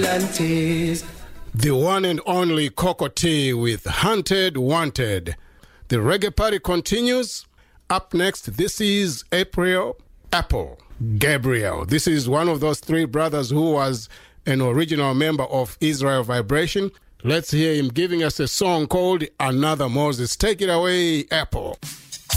vigilantes. The one and only Cocoa Tea with Hunted Wanted. The reggae party continues. Up next, this is Apple Gabriel. This is one of those three brothers who was an original member of Israel Vibration. Let's hear him giving us a song called Another Moses. Take it away, Apple.